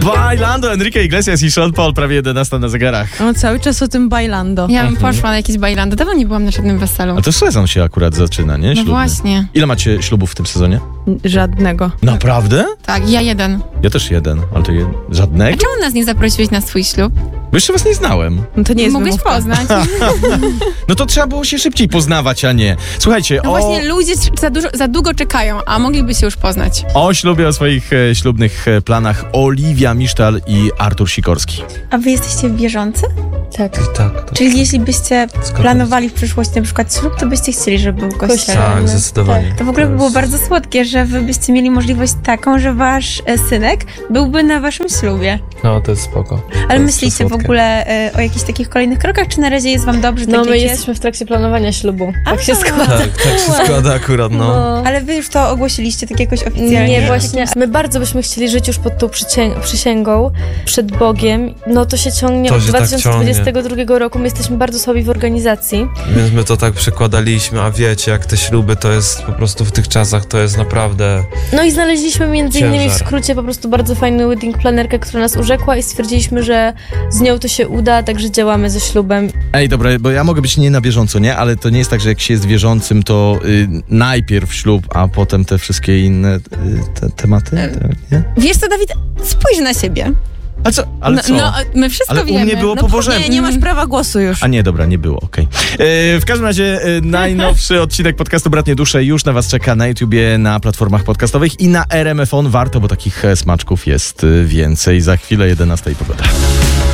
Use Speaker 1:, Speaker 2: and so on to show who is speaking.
Speaker 1: Bailando, Enrique Iglesias i Sean Paul, prawie 11 na zegarach.
Speaker 2: On cały czas o tym bailando.
Speaker 3: Ja bym poszła na jakieś bailando. Dawno nie byłam na żadnym weselu.
Speaker 1: A to sezon się akurat zaczyna, nie?
Speaker 3: No
Speaker 1: Ślubny.
Speaker 3: właśnie.
Speaker 1: Ile macie ślubów w tym sezonie?
Speaker 2: Żadnego.
Speaker 1: Naprawdę?
Speaker 3: Tak, ja jeden.
Speaker 1: Ja też jeden, ale to żadnego?
Speaker 3: Czemu nas nie zaprosiłeś na swój ślub?
Speaker 1: Bo jeszcze was nie znałem.
Speaker 2: No to nie jest
Speaker 3: Mógłbyś
Speaker 2: wymówka.
Speaker 3: poznać.
Speaker 1: No to trzeba było się szybciej poznawać, a nie. Słuchajcie,
Speaker 3: No właśnie, ludzie za długo czekają, a mogliby się już poznać.
Speaker 1: o ślubie, o swoich ślubnych planach Oliwia Misztal i Artur Sikorski.
Speaker 4: A wy jesteście wierzący?
Speaker 5: Tak.
Speaker 6: Tak.
Speaker 4: Czyli jeśli byście planowali w przyszłości na przykład ślub, to byście chcieli, żeby był kościelny?
Speaker 6: Tak, zdecydowanie.
Speaker 4: To w ogóle by było bardzo słodkie, że wy byście mieli możliwość taką, że wasz synek byłby na waszym ślubie.
Speaker 6: No, to jest spoko.
Speaker 4: Ale
Speaker 6: To jest
Speaker 4: myślicie w
Speaker 6: słodkie.
Speaker 4: ogóle o jakichś takich kolejnych krokach, czy na razie jest wam dobrze,
Speaker 5: No
Speaker 4: tak
Speaker 5: my
Speaker 4: jak jest?
Speaker 5: jesteśmy w trakcie planowania ślubu.
Speaker 4: A,
Speaker 5: Tak się składa.
Speaker 6: Tak się składa akurat, no.
Speaker 4: Ale wy już to ogłosiliście tak jakoś oficjalnie?
Speaker 5: Nie, właśnie. My bardzo byśmy chcieli żyć już pod tą przysięgą przed Bogiem. No to się ciągnie
Speaker 6: To
Speaker 5: od
Speaker 6: się tak
Speaker 5: 2022 roku. My jesteśmy bardzo słabi w organizacji.
Speaker 6: Więc my to tak przekładaliśmy, a wiecie, jak te śluby to jest po prostu w tych czasach, to jest naprawdę...
Speaker 5: No i znaleźliśmy między innymi w
Speaker 6: Ciężar.
Speaker 5: skrócie po prostu bardzo fajną wedding planerkę, która nas urzekła i stwierdziliśmy, że z nią to się uda, także działamy ze ślubem.
Speaker 1: Ej, dobra, bo ja mogę być nie na bieżąco, nie? Ale to nie jest tak, że jak się jest wierzącym, to najpierw ślub, a potem te wszystkie inne tematy, nie?
Speaker 3: Wiesz co, Dawid? Spójrz na siebie.
Speaker 1: A co? Ale co?
Speaker 3: No, my wszystko
Speaker 1: Ale u
Speaker 3: wiemy.
Speaker 1: mnie było
Speaker 3: no,
Speaker 1: po Bożemu.
Speaker 2: Nie masz prawa głosu już.
Speaker 1: A nie, dobra, nie było, okej. W każdym razie najnowszy odcinek podcastu Bratnie Dusze już na was czeka na YouTubie, na platformach podcastowych i na RMF On. Warto, bo takich smaczków jest więcej. Za chwilę 11 pogoda.